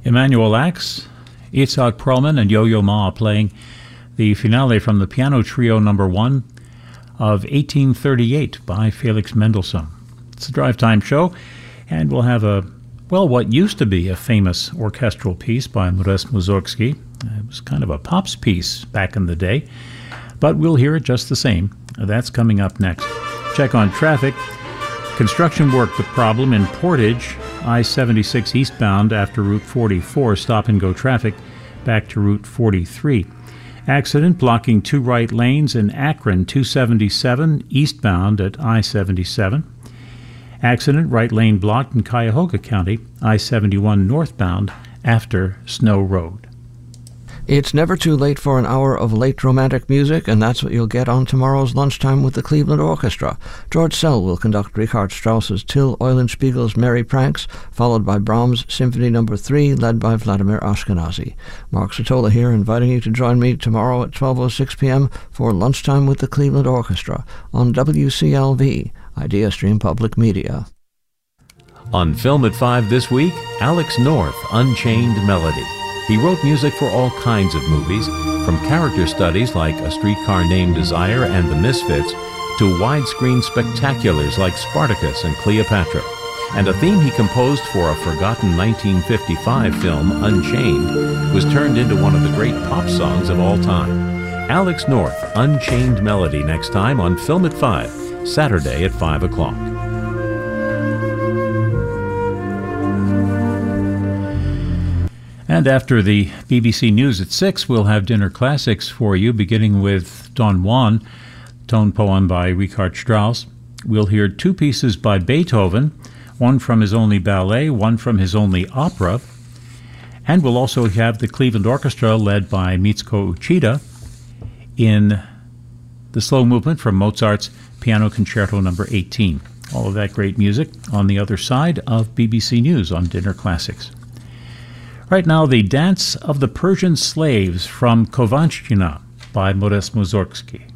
Emanuel Ax, Itzhak Perlman, and Yo-Yo Ma playing the finale from the Piano Trio No. 1 of 1838 by Felix Mendelssohn. It's a drive time show, and we'll have what used to be a famous orchestral piece by Modest Mussorgsky. It was kind of a pops piece back in the day, but we'll hear it just the same. That's coming up next. Check on traffic. Construction work, the problem in Portage, I-76 eastbound after Route 44, stop-and-go traffic back to Route 43. Accident blocking 2 right lanes in Akron, 277 eastbound at I-77. Accident right lane blocked in Cuyahoga County, I-71 northbound after Snow Road. It's never too late for an hour of late romantic music, and that's what you'll get on tomorrow's Lunchtime with the Cleveland Orchestra. George Szell will conduct Richard Strauss's Till Eulenspiegel's Merry Pranks, followed by Brahms' Symphony No. 3, led by Vladimir Ashkenazy. Mark Sotola here, inviting you to join me tomorrow at 12:06 p.m. for Lunchtime with the Cleveland Orchestra on WCLV, Idea Stream Public Media. On Film at 5 this week, Alex North, Unchained Melody. He wrote music for all kinds of movies, from character studies like A Streetcar Named Desire and The Misfits, to widescreen spectaculars like Spartacus and Cleopatra. And a theme he composed for a forgotten 1955 film, Unchained, was turned into one of the great pop songs of all time. Alex North, Unchained Melody, next time on Film at 5, Saturday at 5 o'clock. And after the BBC News at 6, we'll have dinner classics for you, beginning with Don Juan, tone poem by Richard Strauss. We'll hear 2 pieces by Beethoven, one from his only ballet, one from his only opera. And we'll also have the Cleveland Orchestra, led by Mitsuko Uchida, in the slow movement from Mozart's Piano Concerto No. 18. All of that great music on the other side of BBC News on Dinner Classics. Right now, the Dance of the Persian Slaves from Kovanchina by Modest Mussorgsky.